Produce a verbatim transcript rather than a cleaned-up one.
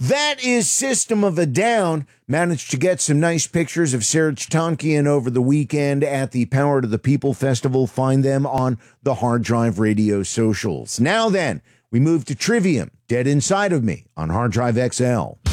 That is System of a Down. Managed to get some nice pictures of Serge Tankian over the weekend at the Power to the People Festival. Find them on the Hard Drive Radio socials. Now then, we move to Trivium, Dead Inside of Me on Hard Drive X L.